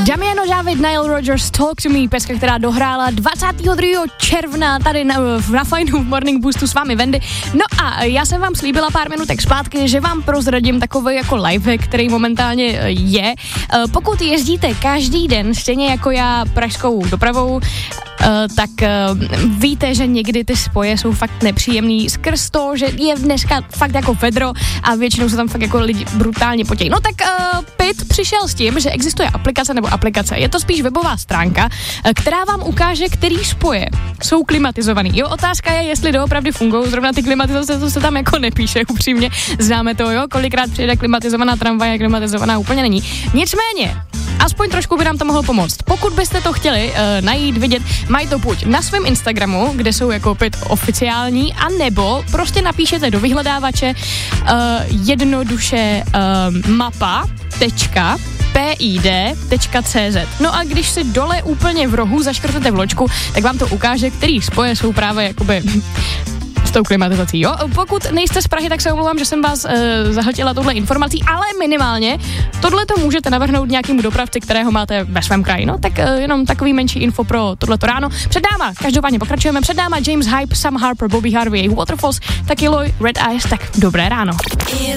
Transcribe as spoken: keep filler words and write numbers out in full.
Damiano David, Nile Rodgers, Talk to Me, peska, která dohrála dvacátého druhého června tady na, na Fajnu v Morning Boostu s vámi Wendy. No a já jsem vám slíbila pár minutek zpátky, že vám prozradím takový jako lifehack, který momentálně je. Pokud jezdíte každý den, stejně jako já, pražskou dopravou, Uh, tak uh, víte, že někdy ty spoje jsou fakt nepříjemný skrz to, že je dneska fakt jako vedro a většinou se tam fakt jako lidi brutálně potějí. No tak uh, Pit přišel s tím, že existuje aplikace nebo aplikace. Je to spíš webová stránka, uh, která vám ukáže, který spoje jsou klimatizovaný. Jo, otázka je, jestli doopravdy fungují. Zrovna ty klimatizace, to se tam jako nepíše, upřímně. Známe to, jo, kolikrát přijde klimatizovaná tramvaj a klimatizovaná úplně není. Nicméně, aspoň trošku by nám to mohlo pomoct. Pokud byste to chtěli uh, najít, vidět, mají to buď na svém Instagramu, kde jsou jako Pit oficiální, anebo prostě napíšete do vyhledávače uh, jednoduše uh, mapa tečka pid tečka cz. No a když si dole úplně v rohu zaškrtnete vločku, tak vám to ukáže, který spoje jsou právě jakoby s tou klimatizací, jo? Pokud nejste z Prahy, tak se omlouvám, že jsem vás e, zahltila touhle informací, ale minimálně tohle to můžete navrhnout nějakému dopravci, kterého máte ve svém kraji, no? Tak e, jenom takový menší info pro tohleto ráno. Před náma, každopádně pokračujeme, před náma James Hype, Sam Harper, Bobby Harvey, Waterfalls, taky Loy, Red Eyes, tak dobré ráno.